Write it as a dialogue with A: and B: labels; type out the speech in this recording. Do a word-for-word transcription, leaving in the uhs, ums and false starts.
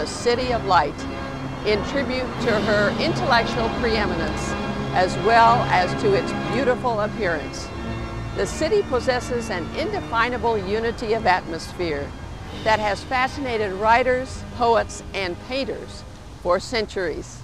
A: the City of Light in tribute to her intellectual preeminence as well as to its beautiful appearance. The city possesses an indefinable unity of atmosphere that has fascinated writers, poets, and painters for centuries.